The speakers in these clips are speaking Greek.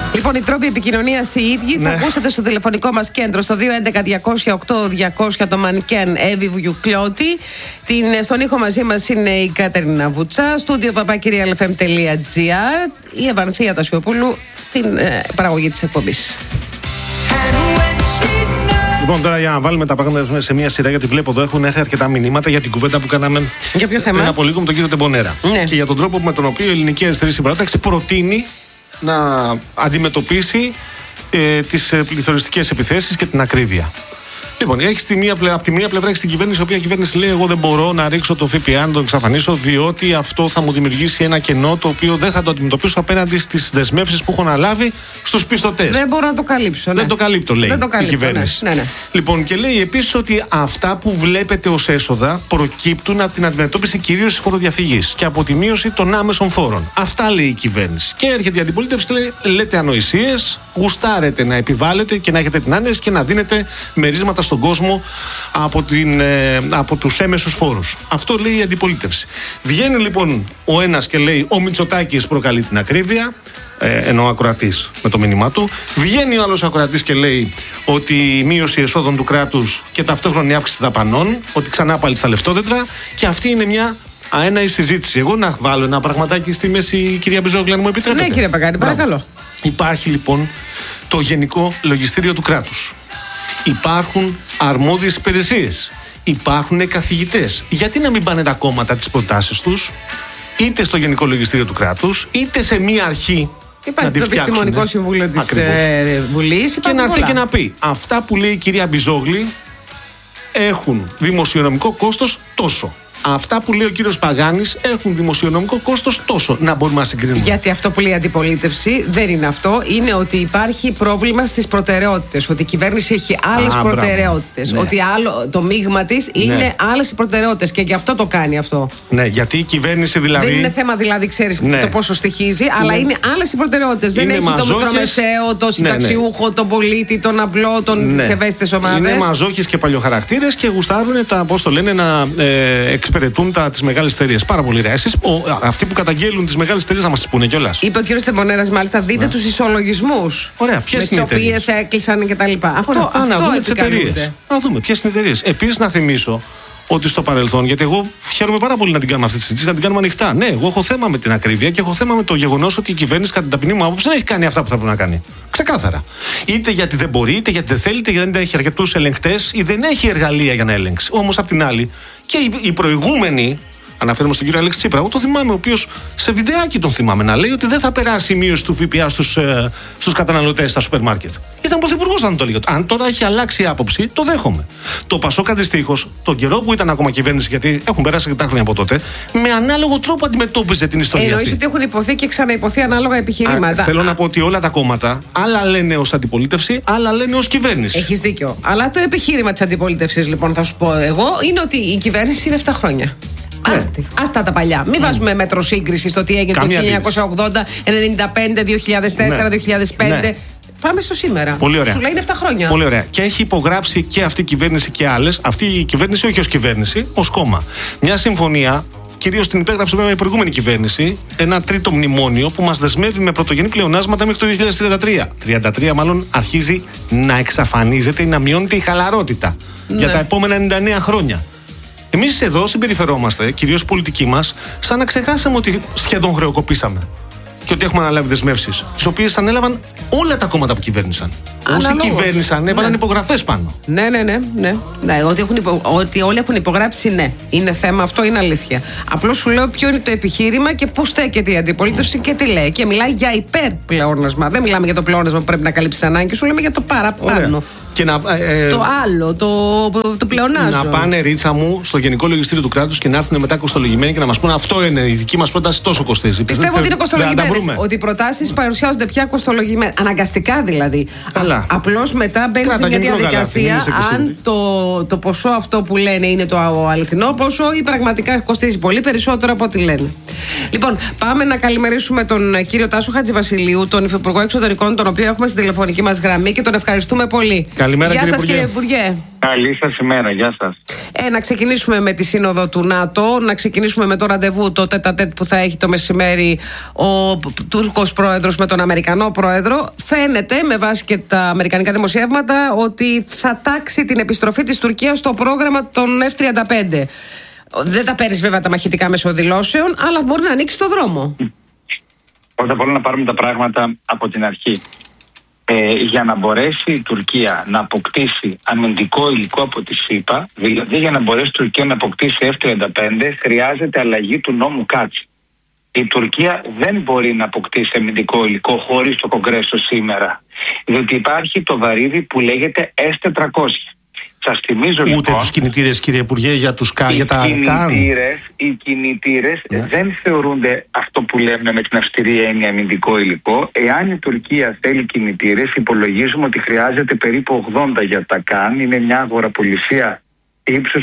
Λοιπόν, οι τρόποι επικοινωνίας οι ίδιοι θα ακούσετε στο τηλεφωνικό μας κέντρο στο 211-200-8200 το μανικέν Εύη Βουγιουκλιώτη. Στον ήχο μαζί μας είναι η Κατερίνα Βουτσά, στούντιο papakirialfm.gr, η Ευανθία Τασιοπούλου στην παραγωγή της εκπομπής. Λοιπόν, τώρα για να βάλουμε τα πράγματα σε μια σειρά, γιατί βλέπω εδώ έχουν έρθει αρκετά μηνύματα για την κουβέντα που κάναμε πριν από λίγο με τον κύριο Τεμπονέρα. Ναι. Και για τον τρόπο με τον οποίο η Ελληνική Αριστερή Συμπαράταξη προτείνει να αντιμετωπίσει τις πληθωριστικές επιθέσεις και την ακρίβεια. Λοιπόν, από τη μία πλευρά έχει την κυβέρνηση, η οποία κυβέρνηση λέει: εγώ δεν μπορώ να ρίξω το ΦΠΑ, να το εξαφανίσω, διότι αυτό θα μου δημιουργήσει ένα κενό το οποίο δεν θα το αντιμετωπίσω απέναντι στις δεσμεύσεις που έχω αναλάβει στους πιστωτές. Δεν μπορώ να το καλύψω. Ναι. Δεν το καλύπτω, λέει η κυβέρνηση. Ναι. Λοιπόν, και λέει επίσης ότι αυτά που βλέπετε ως έσοδα προκύπτουν από την αντιμετώπιση κυρίως της φοροδιαφυγής και από τη μείωση των άμεσων φόρων. Αυτά λέει η κυβέρνηση. Και έρχεται η αντιπολίτευση και λέει: λέτε ανοησίες, γουστάρετε να επιβάλλετε και να έχετε την άνεση και να δίνετε μερίσματα στον κόσμο από τους έμεσους φόρους. Αυτό λέει η αντιπολίτευση. Βγαίνει λοιπόν ο ένας και λέει: ο Μητσοτάκης προκαλεί την ακρίβεια, ενώ ο ακροατής με το μήνυμά του. Βγαίνει ο άλλος ακροατής και λέει ότι η μείωση εσόδων του κράτους και ταυτόχρονη αύξηση δαπανών, ότι ξανά πάλι στα λεφτόδεντρα, και αυτή είναι μια αέναη συζήτηση. Εγώ να βάλω ένα πραγματάκι στη μέση, κυρία Μπιζόγλου, αν μου επιτρέπετε. Ναι, κύριε Παγκάρη, παρακαλώ. Υπάρχει λοιπόν το Γενικό Λογιστήριο του Κράτους. Υπάρχουν αρμόδιες υπηρεσίες. Υπάρχουν καθηγητές. Γιατί να μην πάνε τα κόμματα τις προτάσεις τους, είτε στο Γενικό Λογιστήριο του Κράτους, είτε σε μία αρχή. Υπάρχει το Επιστημονικό Συμβούλιο της Βουλής. Και να έρθει και να πει: αυτά που λέει η κυρία Μπιζόγλη έχουν δημοσιονομικό κόστος τόσο. Αυτά που λέει ο κύριος Παγάνης έχουν δημοσιονομικό κόστος τόσο. Να μπορούμε να συγκρίνουμε. Γιατί αυτό που λέει η αντιπολίτευση δεν είναι αυτό. Είναι ότι υπάρχει πρόβλημα στις προτεραιότητες. Ότι η κυβέρνηση έχει άλλες προτεραιότητες. Ναι. Ότι το μείγμα της είναι άλλες οι προτεραιότητες. Και γι' αυτό το κάνει αυτό. Ναι, γιατί η κυβέρνηση δηλαδή. Δεν είναι θέμα δηλαδή, ξέρεις, το πόσο στοιχίζει, αλλά είναι άλλες οι προτεραιότητες. Δεν έχει το μικρομεσαίο, το συνταξιούχο, τον πολίτη, τον απλό, τις ευαίσθητες ομάδες. Είναι μαζόχες και παλιοχαρακτήρες και γουστάρουν να εξυπηρετούν τις μεγάλες εταιρείες. Πάρα πολύ ωραία. Εσείς, αυτοί που καταγγέλουν τις μεγάλες εταιρείες, να μας τις πούνε κιόλας. Είπε ο κύριος Τεμπονέρας, μάλιστα, δείτε τους ισολογισμούς. Ωραία, ποιες είναι οι εταιρείες. Με τις οποίες έκλεισαν κτλ. Αυτό να δούμε τις εταιρείες. Να δούμε ποιες είναι οι εταιρείες. Επίσης, να θυμίσω ότι στο παρελθόν, γιατί εγώ χαίρομαι πάρα πολύ να την κάνουμε αυτή τη συζήτηση, να την κάνουμε ανοιχτά. Ναι, εγώ έχω θέμα με την ακρίβεια και έχω θέμα με το γεγονός ότι η κυβέρνηση, κατά την ταπεινή μου άποψη, δεν έχει κάνει αυτά που θα πρέπει να κάνει. Ξεκάθαρα. Είτε γιατί δεν μπορεί, είτε γιατί δεν θέλει, είτε γιατί δεν έχει αρκετούς ελεγκτές ή δεν έχει εργαλεία για να ελέγξει. Όμως, απ' την άλλη, και οι προηγούμενοι, αναφέρομαι στον κύριο Αλέξη Τσίπρα, εγώ το θυμάμαι, ο οποίος σε βιντεάκι τον θυμάμαι να λέει ότι δεν θα περάσει η μείωση του ΦΠΑ στους καταναλωτές στα σούπερ μάρκετ. Ήταν πρωθυπουργός να το έλεγε. Αν τώρα έχει αλλάξει η άποψη, το δέχομαι. Το Πασόκ αντιστοίχως, τον καιρό που ήταν ακόμα κυβέρνηση, γιατί έχουν περάσει αρκετά χρόνια από τότε, με ανάλογο τρόπο αντιμετώπιζε την ιστορία. Εννοείς ότι έχουν υποθεί και ξαναϋποθεί ανάλογα επιχειρήματα. Θέλω να πω ότι όλα τα κόμματα, άλλα λένε ως αντιπολίτευση, άλλα λένε ως κυβέρνηση. Έχεις δίκιο. Αλλά το επιχείρημα της αντιπολίτευσης, λοιπόν, θα σου πω εγώ, είναι ότι η κυβέρνηση είναι 7 χρόνια. Άστα τα παλιά. Μην βάζουμε μέτρο σύγκριση στο τι έγινε το 1980, 95, 2004, 2005. Πάμε στο σήμερα. Πολύ ωραία. Σου λέει είναι 7 χρόνια. Πολύ ωραία. Και έχει υπογράψει και αυτή η κυβέρνηση και άλλες. Αυτή η κυβέρνηση, όχι ως κυβέρνηση, ως κόμμα. Μια συμφωνία, κυρίως την υπέγραψε βέβαια η προηγούμενη κυβέρνηση, ένα τρίτο μνημόνιο που μας δεσμεύει με πρωτογενή πλεονάσματα μέχρι το 2033. 33 μάλλον αρχίζει να εξαφανίζεται ή να μειώνεται η χαλαρότητα για τα επόμενα 99 χρόνια. Εμείς εδώ συμπεριφερόμαστε, κυρίως πολιτικοί μας, σαν να ξεχάσαμε ότι σχεδόν χρεοκοπήσαμε. Και ότι έχουμε αναλάβει δεσμεύσεις, τις οποίες ανέλαβαν όλα τα κόμματα που κυβέρνησαν. Όσοι κυβέρνησαν, έβαλαν υπογραφές πάνω. Ναι. Ότι όλοι έχουν υπογράψει, ναι. Είναι θέμα αυτό, είναι αλήθεια. Απλώς σου λέω ποιο είναι το επιχείρημα και πώς στέκεται η αντιπολίτευση και τι λέει. Και μιλάει για υπερπλεόνασμα. Δεν μιλάμε για το πλεόνασμα που πρέπει να καλύψει ανάγκη, σου λέμε για το παραπάνω. Και το άλλο, το πλεονάζω. Να πάνε, ρίτσα μου, στο Γενικό Λογιστήριο του Κράτους και να έρθουν μετά κοστολογημένοι και να μας πούνε: αυτό είναι η δική μας πρόταση, τόσο κοστίζει. Πιστεύω ότι είναι κοστολογημένες. Ότι οι προτάσεις παρουσιάζονται πια κοστολογημένες. Αναγκαστικά δηλαδή. Απλώς μετά μπαίνει σε μια διαδικασία αν το ποσό αυτό που λένε είναι το αληθινό ποσό ή πραγματικά κοστίζει πολύ περισσότερο από ό,τι λένε. Λοιπόν, πάμε να καλημερίσουμε τον κύριο Τάσο Χατζηβασιλείου, τον Υφυπουργό Εξωτερικών, τον οποίο έχουμε στην τηλεφωνική μας γραμμή και τον ευχαριστούμε πολύ. Καλημέρα, γεια σας, κύριε Υπουργέ. Καλή σας ημέρα, γεια σας. Να ξεκινήσουμε με τη σύνοδο του ΝΑΤΟ, να ξεκινήσουμε με το ραντεβού, το τέτα-τέτ που θα έχει το μεσημέρι ο Τούρκος πρόεδρος με τον Αμερικανό πρόεδρο. Φαίνεται, με βάση και τα αμερικανικά δημοσιεύματα, ότι θα τάξει την επιστροφή της Τουρκίας στο πρόγραμμα των F-35. Δεν τα παίρνει βέβαια τα μαχητικά μεσοδηλώσεων, αλλά μπορεί να ανοίξει το δρόμο. Πρώτα απ' όλα να πάρουμε τα πράγματα από την αρχή. Για να μπορέσει η Τουρκία να αποκτήσει αμυντικό υλικό από τη ΣΥΠΑ, δηλαδή για να μπορέσει η Τουρκία να αποκτήσει F-35, χρειάζεται αλλαγή του νόμου Κάτσα. Η Τουρκία δεν μπορεί να αποκτήσει αμυντικό υλικό χωρίς το Κογκρέσο σήμερα, διότι υπάρχει το βαρύδι που λέγεται S-400. Σας θυμίζω Ούτε λοιπόν, τους κινητήρες, κύριε Υπουργέ, για τα οι κινητήρες δεν θεωρούνται αυτό που λέμε με την αυστηρή έννοια αμυντικό υλικό. Εάν η Τουρκία θέλει κινητήρες, υπολογίζουμε ότι χρειάζεται περίπου 80 για τα ΚΑΝ. Είναι μια αγοραπολισία ύψους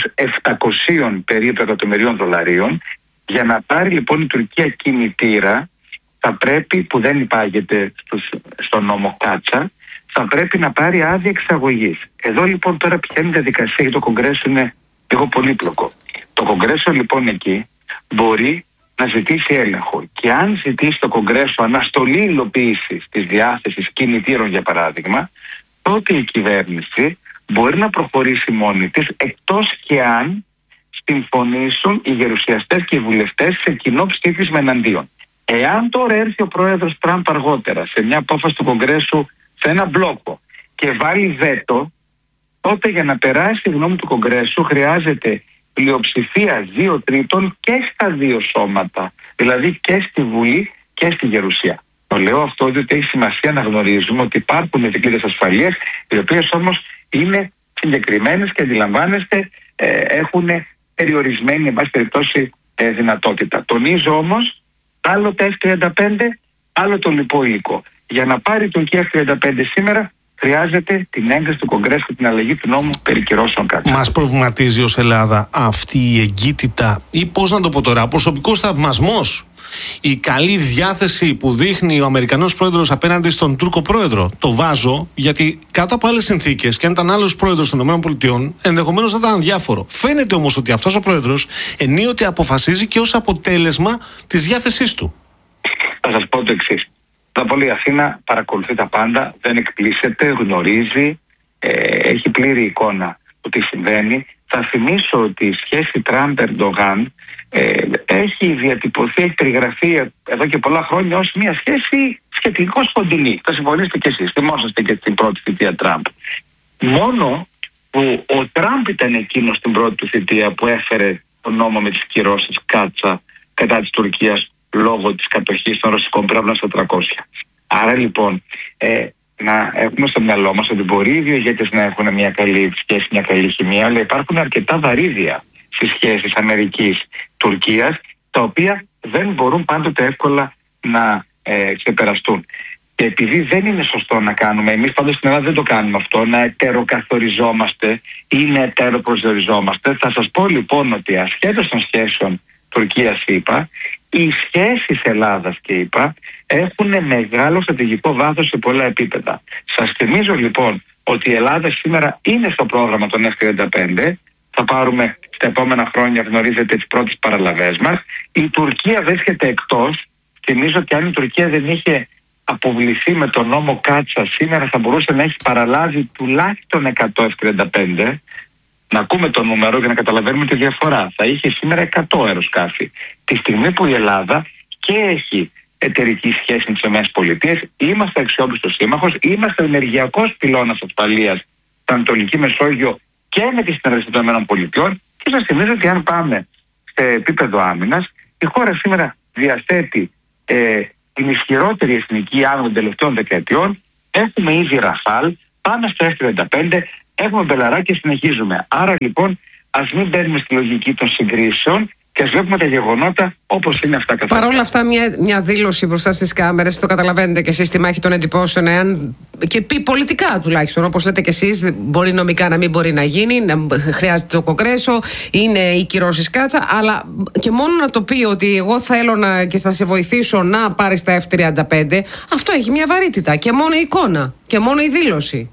700 περίπου εκατομμυρίων δολαρίων. Για να πάρει λοιπόν η Τουρκία κινητήρα, θα πρέπει, που δεν υπάγεται στον νόμο Κάτσα, θα πρέπει να πάρει άδεια εξαγωγής. Εδώ λοιπόν τώρα πηγαίνει η διαδικασία, γιατί το Κογκρέσο είναι λίγο πολύπλοκο. Το Κογκρέσο λοιπόν εκεί μπορεί να ζητήσει έλεγχο. Και αν ζητήσει το Κογκρέσο αναστολή υλοποίησης της διάθεσης κινητήρων, για παράδειγμα, τότε η κυβέρνηση μπορεί να προχωρήσει μόνη της, εκτός και αν συμφωνήσουν οι γερουσιαστές και οι βουλευτές σε κοινό ψήφισμα εναντίον. Εάν τώρα έρθει ο πρόεδρος Τραμπ αργότερα σε μια απόφαση του Κογκρέσου, σε ένα μπλόκο, και βάλει βέτο, τότε για να περάσει η γνώμη του Κογκρέσου χρειάζεται πλειοψηφία 2/3 και στα δύο σώματα, δηλαδή και στη Βουλή και στη Γερουσία. Το λέω αυτό διότι έχει σημασία να γνωρίζουμε ότι υπάρχουν δικλείδες ασφαλείας, οι οποίες όμως είναι συγκεκριμένες και αντιλαμβάνεστε έχουν περιορισμένη, εν πάση περιπτώσει, δυνατότητα. Τονίζω όμως, άλλο τα F-35, άλλο το λοιπό υλικό. Για να πάρει η Τουρκία F-35 σήμερα, χρειάζεται την έγκριση του Κογκρέσου και την αλλαγή του νόμου περί κυρώσεων Κάτσα. Μας προβληματίζει ως Ελλάδα αυτή η εγκύτητα, ή πώς να το πω τώρα, προσωπικός θαυμασμός, η καλή διάθεση που δείχνει ο Αμερικανός πρόεδρος απέναντι στον Τούρκο πρόεδρο? Το βάζω γιατί κάτω από άλλες συνθήκες, και αν ήταν άλλος πρόεδρος των ΗΠΑ, ενδεχομένως θα ήταν αδιάφορο. Φαίνεται όμως ότι αυτός ο πρόεδρος ενίοτε αποφασίζει και ως αποτέλεσμα της διάθεσής του. Θα σας πω το εξής. Πρώτα απ' όλα η Αθήνα παρακολουθεί τα πάντα, δεν εκπλήσεται, γνωρίζει, έχει πλήρη εικόνα του τι συμβαίνει. Θα θυμίσω ότι η σχέση Τραμπ-Ερντογάν έχει διατυπωθεί, έχει περιγραφεί εδώ και πολλά χρόνια ως μια σχέση σχετικώς κοντινή. Θα συμφωνήσετε κι εσείς, θυμόσαστε και την πρώτη θητεία Τραμπ. Μόνο που ο Τραμπ ήταν εκείνος στην πρώτη του θητεία που έφερε τον νόμο με τις κυρώσεις Κάτσα κατά της Τουρκίας λόγω της κατοχής των ρωσικών πυράβλων στα 300. Άρα λοιπόν να έχουμε στο μυαλό μας ότι μπορεί οι δύο ηγέτες να έχουν μια καλή σχέση, μια καλή χημεία, αλλά υπάρχουν αρκετά βαρύδια στις σχέσεις Αμερικής-Τουρκίας, τα οποία δεν μπορούν πάντοτε εύκολα να ξεπεραστούν. Και επειδή δεν είναι σωστό να κάνουμε, εμείς πάντως στην Ελλάδα δεν το κάνουμε αυτό, να ετεροκαθοριζόμαστε ή να ετεροπροσδιοριζόμαστε, θα σας πω λοιπόν ότι ασχέτως των σχέσεων Τουρκίας-ΗΠΑ, οι σχέσεις Ελλάδας και ΗΠΑ έχουν μεγάλο στρατηγικό βάθος σε πολλά επίπεδα. Σας θυμίζω λοιπόν ότι η Ελλάδα σήμερα είναι στο πρόγραμμα των F-35. Θα πάρουμε στα επόμενα χρόνια, γνωρίζετε, τις πρώτες παραλαβές μας. Η Τουρκία βρίσκεται εκτός. Θυμίζω ότι αν η Τουρκία δεν είχε αποβληθεί με τον νόμο Κάτσα, σήμερα θα μπορούσε να έχει παραλάβει τουλάχιστον 100 F-35. Να ακούμε το νούμερο για να καταλαβαίνουμε τη διαφορά. Θα είχε σήμερα 100 αεροσκάφη. Τη στιγμή που η Ελλάδα και έχει εταιρική σχέση με τις ΗΠΑ, είμαστε αξιόπιστος σύμμαχος, είμαστε ενεργειακός πυλώνας ασφαλείας στην Ανατολική Μεσόγειο και με τη συνεργασία των ΗΠΑ. Και σας θυμίζω ότι αν πάμε σε επίπεδο άμυνας, η χώρα σήμερα διαθέτει την ισχυρότερη εθνική άμυνα των τελευταίων δεκαετιών. Έχουμε ήδη Ραφάλ, πάμε στο F-35. Έχουμε μπελαρά και συνεχίζουμε. Άρα λοιπόν ας μην μπαίνουμε στη λογική των συγκρίσεων και ας βλέπουμε τα γεγονότα όπως είναι αυτά καθ' Παρ' όλα αυτά, μια δήλωση μπροστά στις κάμερες, το καταλαβαίνετε και εσείς στη μάχη των εντυπώσεων, εάν και πει πολιτικά τουλάχιστον, όπως λέτε και εσείς, μπορεί νομικά να μην μπορεί να γίνει, να χρειάζεται το Κογκρέσο, είναι οι κυρώσεις Κάτσα, αλλά και μόνο να το πει ότι εγώ θέλω και θα σε βοηθήσω να πάρεις τα F-35, αυτό έχει μια βαρύτητα και μόνο η εικόνα και μόνο η δήλωση.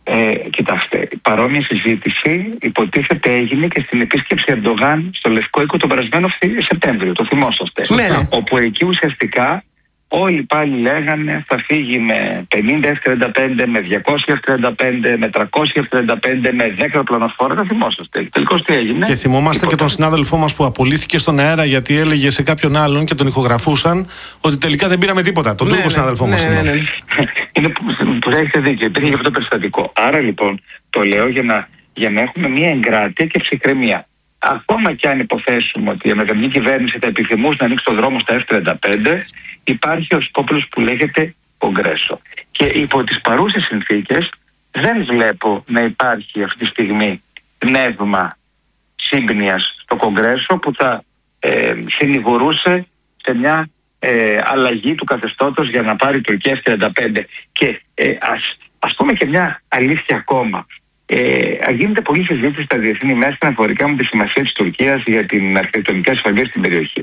Κοιτάξτε, παρόμοια συζήτηση υποτίθεται έγινε και στην επίσκεψη Ερντογάν στο Λευκό Οίκο τον περασμένο Σεπτέμβριο, το θυμόσαστε. Όπου εκεί ουσιαστικά όλοι πάλι λέγανε θα φύγει με 50 F-35, με 200 F-35, με 300 F-35, με 10 πλανοφόρα, θα θυμόσαστε. Τελικώς τι έγινε? Και θυμόμαστε και τον συνάδελφό μας που απολύθηκε στον αέρα γιατί έλεγε σε κάποιον άλλον και τον ηχογραφούσαν ότι τελικά δεν πήραμε τίποτα. Τον Τούρκο συνάδελφό μας. Είναι που έχετε δίκιο, υπήρχε αυτό το περιστατικό. Άρα λοιπόν το λέω για να έχουμε μια εγκράτεια και ψυχραιμία. Ακόμα και αν υποθέσουμε ότι η αμερικανική κυβέρνηση θα επιθυμούσε να ανοίξει τον δρόμο στα F-35, υπάρχει ο σκόπελος που λέγεται Κογκρέσο. Και υπό τις παρούσες συνθήκες δεν βλέπω να υπάρχει αυτή τη στιγμή πνεύμα σύμπνοιας στο Κογκρέσο που θα συνηγορούσε σε μια αλλαγή του καθεστώτος για να πάρει η Τουρκία F-35. Και ας πούμε και μια αλήθεια ακόμα. Γίνεται πολλή συζήτηση στα διεθνή μέσα αναφορικά με τη σημασία της Τουρκίας για την αρχιτεκτονική ασφαλεία στην περιοχή.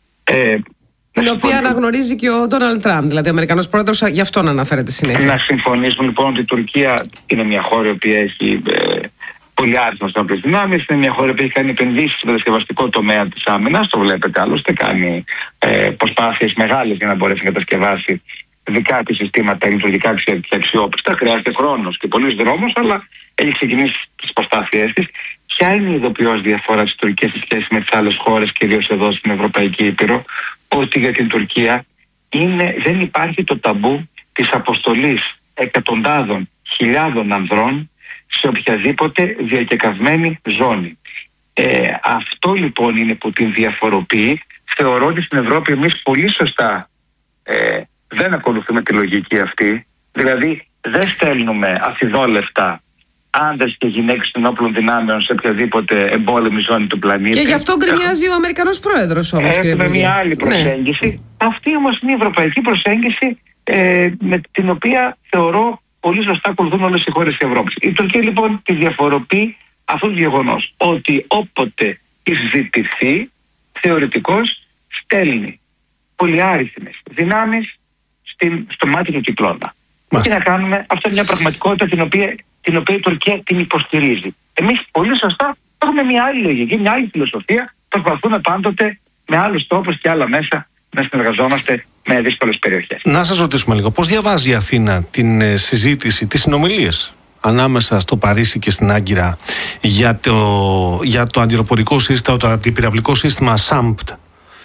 Την οποία αναγνωρίζει και ο Ντόναλντ Τραμπ, δηλαδή ο Αμερικανός πρόεδρος, γι' αυτό να αναφέρεται συνέχεια. Να συμφωνήσουμε λοιπόν ότι η Τουρκία είναι μια χώρα η οποία έχει πολύ άριθμες νέες δυνάμεις, είναι μια χώρα που έχει κάνει επενδύσεις στο κατασκευαστικό τομέα της άμυνας, το βλέπετε άλλωστε, κάνει προσπάθειες μεγάλες για να μπορέσει να κατασκευάσει δικά της συστήματα λειτουργικά και αξιόπιστα. Χρειάζεται χρόνος και πολλής δρόμος, αλλά έχει ξεκινήσει τις προσπάθειές της. Ποια είναι η ειδοποιώς διαφορά της Τουρκίας σε σχέση με τις άλλες χώρες, κυρίως εδώ στην Ευρωπαϊκή Ήπειρο? Ότι για την Τουρκία δεν υπάρχει το ταμπού της αποστολής εκατοντάδων χιλιάδων ανδρών σε οποιαδήποτε διακεκαυμένη ζώνη. Αυτό λοιπόν είναι που την διαφοροποιεί. Θεωρώ ότι στην Ευρώπη εμείς πολύ σωστά δεν ακολουθούμε τη λογική αυτή. Δηλαδή δεν στέλνουμε αφιδόλευτα άνδρες και γυναίκες των όπλων δυνάμεων σε οποιαδήποτε εμπόλεμη ζώνη του πλανήτη. Και γι' αυτό γκρινιάζει ο Αμερικανός πρόεδρος όμως. Έχουμε μια άλλη προσέγγιση. Ναι. Αυτή όμως είναι η ευρωπαϊκή προσέγγιση με την οποία θεωρώ πολύ σωστά ακολουθούν όλες οι χώρες της Ευρώπης. Η Τουρκία λοιπόν τη διαφοροποιεί αυτό το γεγονός ότι όποτε της ζητηθεί θεωρητικώς στέλνει πολυάριθμες δυνάμεις στο μάτι του κυκλώνα. Τι να κάνουμε, αυτό είναι μια πραγματικότητα την οποία η Τουρκία την υποστηρίζει. Εμείς πολύ σωστά έχουμε μια άλλη λογική, μια άλλη φιλοσοφία. Προσπαθούμε πάντοτε με άλλους τρόπους και άλλα μέσα να συνεργαζόμαστε με δύσκολες περιοχές. Να σας ρωτήσουμε λίγο, πώς διαβάζει η Αθήνα την συζήτηση, τις συνομιλίες ανάμεσα στο Παρίσι και στην Άγκυρα για το αντιεροπορικό σύστημα, το αντιπυραυλικό σύστημα SAMPT?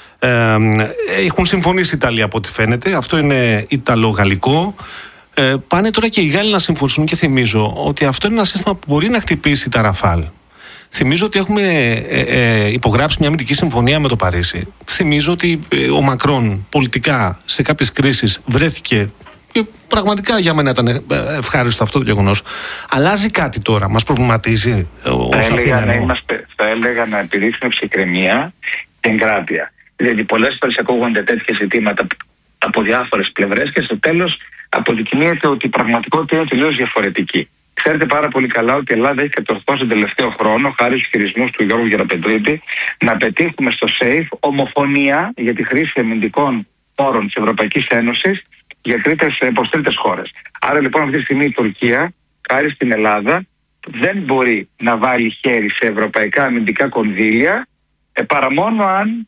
Έχουν συμφωνήσει οι Ιταλοί από ό,τι φαίνεται. Αυτό είναι Ιταλο-γαλλικό. Πάνε τώρα και οι Γάλλοι να συμφωνήσουν και θυμίζω ότι αυτό είναι ένα σύστημα που μπορεί να χτυπήσει τα Ραφάλ. Θυμίζω ότι έχουμε υπογράψει μια αμυντική συμφωνία με το Παρίσι. Θυμίζω ότι ο Μακρόν πολιτικά σε κάποιες κρίσεις βρέθηκε και πραγματικά για μένα ήταν ευχάριστο αυτό το γεγονός. Αλλάζει κάτι τώρα, μας προβληματίζει ως Αθήνα? Θα έλεγα να επιδείξουμε ψυχραιμία και εγκράτεια. Δηλαδή πολλές φορές ακούγονται τέτοια ζητήματα από διάφορες πλευρές και στο τέλος αποδεικνύεται ότι η πραγματικότητα είναι τελείως διαφορετική. Ξέρετε πάρα πολύ καλά ότι η Ελλάδα έχει κατορθώσει τον τελευταίο χρόνο, χάρη στους χειρισμούς του Γιώργου Γεραπετρίτη, να πετύχουμε στο ΣΕΙΦ ομοφωνία για τη χρήση αμυντικών πόρων της Ευρωπαϊκής Ένωσης προς τρίτες χώρες. Άρα λοιπόν αυτή τη στιγμή η Τουρκία, χάρη στην Ελλάδα, δεν μπορεί να βάλει χέρι σε ευρωπαϊκά αμυντικά κονδύλια παρά μόνο αν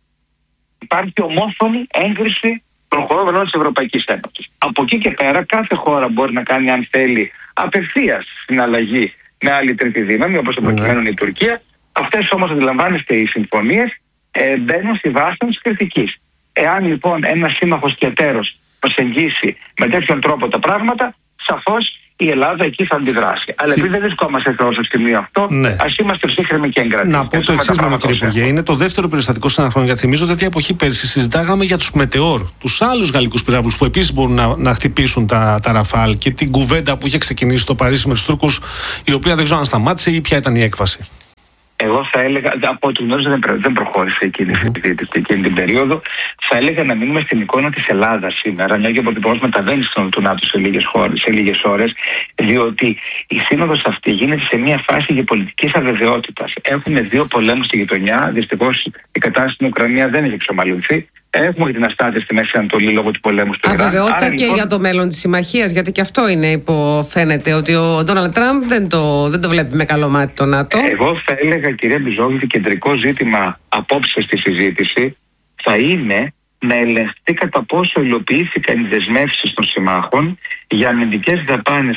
υπάρχει ομόφωνη έγκριση των χωρών της Ευρωπαϊκής Ένωσης. Από εκεί και πέρα κάθε χώρα μπορεί να κάνει, αν θέλει, απευθείας συναλλαγή με άλλη τρίτη δύναμη, όπως προκειμένου η Τουρκία. Αυτές όμως, αντιλαμβάνεστε, οι συμφωνίες μπαίνουν στη βάση της κριτικής. Εάν λοιπόν ένας σύμμαχος και εταίρος προσεγγίσει με τέτοιον τρόπο τα πράγματα, σαφώς η Ελλάδα εκεί θα αντιδράσει. Αλλά επειδή δεν βρισκόμαστε στο σημείο αυτό, ας είμαστε ψύχρεμοι και εγκρατοί. Να πω το εξής, κύριε Υπουργέ. Είναι το δεύτερο περιστατικό σε ένα χρόνο. Γιατί θυμίζω ότι από εκεί πέρσι συζητάγαμε για τους Μετεώρ, τους άλλους γαλλικούς πυράβλους που επίσης μπορούν να χτυπήσουν τα Ραφάλ και την κουβέντα που είχε ξεκινήσει στο Παρίσι με τους Τούρκους, η οποία δεν ξέρω αν σταμάτησε ή ποια ήταν η έκβαση. Εγώ θα έλεγα, από ό,τι γνωρίζω δεν προχώρησε εκείνη την περίοδο. Θα έλεγα να μείνουμε στην εικόνα της Ελλάδας σήμερα, μια και ο Πρωθυπουργός μεταβαίνει του ΝΑΤΟ σε λίγες ώρες, διότι η σύνοδος αυτή γίνεται σε μια φάση γεωπολιτικής αβεβαιότητας. Έχουμε δύο πολέμους στη γειτονιά. Δυστυχώς η κατάσταση στην Ουκρανία δεν έχει εξομαλυνθεί. Έχουμε την αστάθεια στη Μέση Ανατολή λόγω του πολέμου του Ιράν. Αβεβαιότητα και για το μέλλον της συμμαχίας, γιατί και αυτό είναι φαίνεται ότι ο Ντόναλντ Τραμπ δεν το βλέπει με καλό μάτι το ΝΑΤΟ. Εγώ θα έλεγα, κυρία Μπιζόγλου, ότι κεντρικό ζήτημα απόψε στη συζήτηση θα είναι να ελεγχθεί κατά πόσο υλοποιήθηκαν οι δεσμεύσεις των συμμάχων για αμυντικές δαπάνες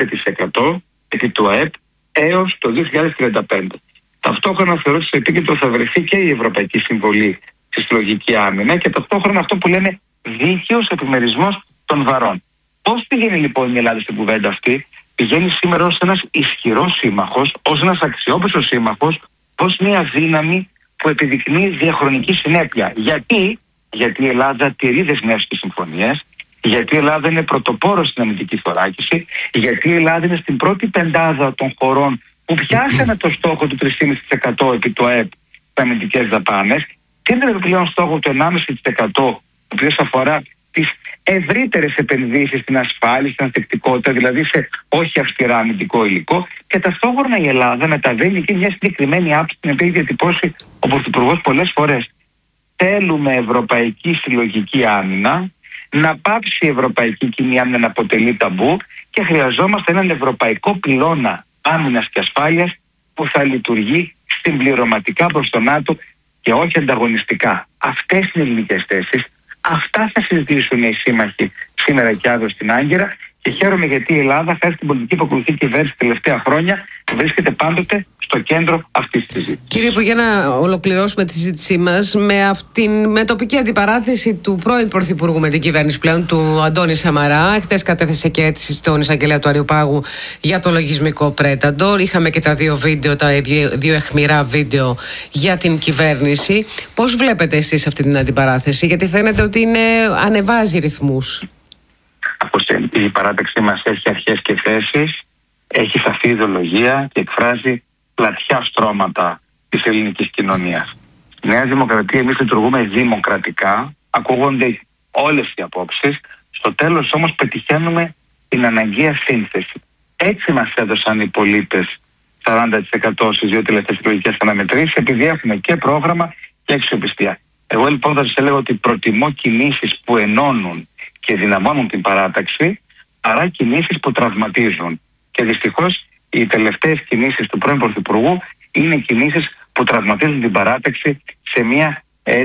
5% επί του ΑΕΠ έως το 2035. Ταυτόχρονα θεωρώ ότι στο επίκεντρο θα βρεθεί και η Ευρωπαϊκή Συμβολή στη συλλογική άμυνα και ταυτόχρονα αυτό που λέμε δίκαιος επιμερισμός των βαρών. Πώς πηγαίνει λοιπόν η Ελλάδα στην κουβέντα αυτή? Πηγαίνει σήμερα ως ένας ισχυρός σύμμαχος, ως ένας αξιόπιστος σύμμαχος, ως μια δύναμη που επιδεικνύει διαχρονική συνέπεια. Γιατί η Ελλάδα τηρεί δεσμεύσεις και συμφωνίες, γιατί η Ελλάδα είναι πρωτοπόρος στην αμυντική θωράκιση, γιατί η Ελλάδα είναι στην πρώτη πεντάδα των χωρών που πιάσανε το στόχο του 3,5% επί του ΑΕΠ στις αμυντικές δαπάνες, και είναι επιπλέον στόχο του 1,5%, ο οποίος αφορά τις ευρύτερες επενδύσεις στην ασφάλεια, στην ανθεκτικότητα, δηλαδή σε όχι αυστηρά αμυντικό υλικό, και ταυτόχρονα η Ελλάδα μεταβαίνει και μια συγκεκριμένη άποψη την οποία έχει διατυπώσει ο Πρωθυπουργός πολλές φορές. Θέλουμε ευρωπαϊκή συλλογική άμυνα, να πάψει η ευρωπαϊκή κοινή άμυνα να αποτελεί ταμπού και χρειαζόμαστε έναν ευρωπαϊκό πυλώνα άμυνας και ασφάλειας που θα λειτουργεί συμπληρωματικά προς το ΝΑΤΟ και όχι ανταγωνιστικά. Αυτές είναι οι ελληνικές θέσεις. Αυτά θα συζητήσουν οι σύμμαχοι σήμερα και αύριο στην Άγκυρα, και χαίρομαι γιατί η Ελλάδα, χάρη στην πολιτική που ακολουθεί η κυβέρνηση τα τελευταία χρόνια, βρίσκεται πάντοτε στο κέντρο αυτής της συζήτησης. Κύριε Υπουργέ, να ολοκληρώσουμε τη συζήτησή μας με τοπική αντιπαράθεση του πρώην Πρωθυπουργού με την κυβέρνηση πλέον, του Αντώνη Σαμαρά. Χθες κατέθεσε και αίτηση στον εισαγγελέα του Αριοπάγου για το λογισμικό Predator. Είχαμε και τα δύο βίντεο, τα δύο αιχμηρά βίντεο για την κυβέρνηση. Πώς βλέπετε εσείς αυτή την αντιπαράθεση? Γιατί φαίνεται ότι ανεβάζει ρυθμούς. Η παράταξή μας έχει αρχές και θέσεις, έχει σαφή ιδεολογία και εκφράζει πλατιά στρώματα της ελληνικής κοινωνίας. Στη Νέα Δημοκρατία εμείς λειτουργούμε δημοκρατικά, ακούγονται όλες οι απόψεις, στο τέλος όμως πετυχαίνουμε την αναγκαία σύνθεση. Έτσι μας έδωσαν οι πολίτες 40% στις δύο τελευταίες εκλογικές αναμετρήσεις, επειδή έχουμε και πρόγραμμα και αξιοπιστία. Εγώ λοιπόν θα σας έλεγα ότι προτιμώ κινήσεις που ενώνουν και δυναμώνουν την παράταξη, παρά κινήσεις που τραυματίζουν. Και δυστυχώς οι τελευταίες κινήσεις του πρώην Πρωθυπουργού είναι κινήσεις που τραυματίζουν την παράταξη σε μια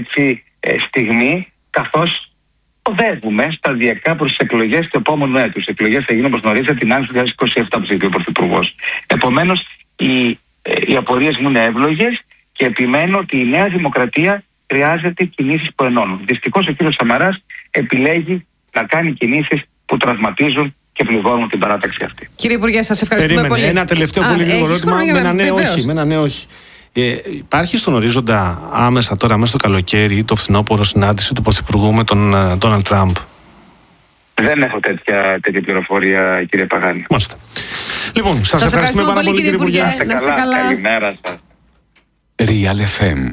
στιγμή, καθώς οδεύουμε σταδιακά προς τις εκλογές του επόμενου έτους. Οι εκλογές θα γίνουν, όπως γνωρίζετε, την άνοιξη του 2027, που ζητεί ο Πρωθυπουργός. Επομένως, οι απορίες μου είναι εύλογες και επιμένω ότι η Νέα Δημοκρατία χρειάζεται κινήσεις που ενώνουν. Δυστυχώς ο κ. Σαμαράς επιλέγει να κάνει κινήσεις που τραυματίζουν και πληγώνουν την παράταξη αυτή. Κύριε Υπουργέ, σας ευχαριστούμε πολύ. Ένα τελευταίο πολύ λίγο ερώτημα με ένα ναι όχι. Υπάρχει στον ορίζοντα άμεσα τώρα, μέσα στο καλοκαίρι, το φθινόπωρο, συνάντηση του Πρωθυπουργού με τον Ντόναλντ Τραμπ? Δεν έχω τέτοια πληροφορία, κύριε Παγάνη. Μάλιστα. Λοιπόν, σας ευχαριστούμε πάρα πολύ, κύριε Υπουργέ. Να είστε καλά. Καλημέρα σας. Real FM.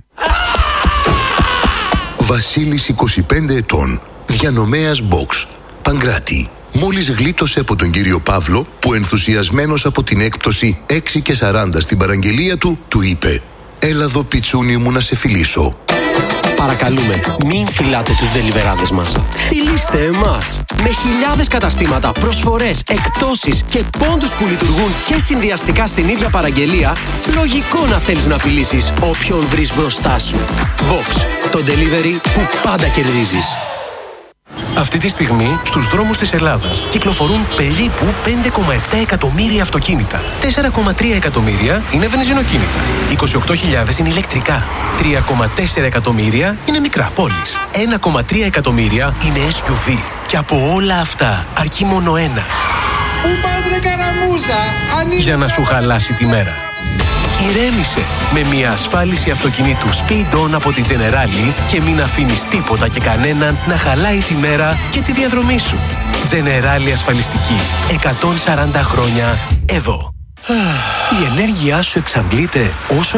Βασίλης, 25 ετών, διανομέας box, Παγκράτη. Μόλις γλίτωσε από τον κύριο Παύλο, που ενθουσιασμένος από την έκπτωση 6,40 στην παραγγελία του, του είπε: «Έλα εδώ, πιτσούνι μου, να σε φιλήσω». Παρακαλούμε, μην φυλάτε τους ντελιβεράδες μας. Φιλήστε εμάς. Με χιλιάδες καταστήματα, προσφορές, εκπτώσεις και πόντους που λειτουργούν και συνδυαστικά στην ίδια παραγγελία, λογικό να θέλεις να φιλήσεις όποιον βρεις μπροστά σου. Box, το delivery που πάντα κερδίζεις. Αυτή τη στιγμή, στους δρόμους της Ελλάδας κυκλοφορούν περίπου 5,7 εκατομμύρια αυτοκίνητα. 4,3 εκατομμύρια είναι βενζινοκίνητα. 28.000 είναι ηλεκτρικά. 3,4 εκατομμύρια είναι μικρά πόλεις. 1,3 εκατομμύρια είναι SUV. Και από όλα αυτά, αρκεί μόνο ένα. Πού πας ρε καραμούζα, για να σου χαλάσει τη μέρα. Ηρέμησε με μια ασφάλιση αυτοκινήτου Speed On από τη Generali και μην αφήνεις τίποτα και κανέναν να χαλάει τη μέρα και τη διαδρομή σου. Generali ασφαλιστική. 140 χρόνια εδώ. Η ενέργειά σου εξαντλείται όσο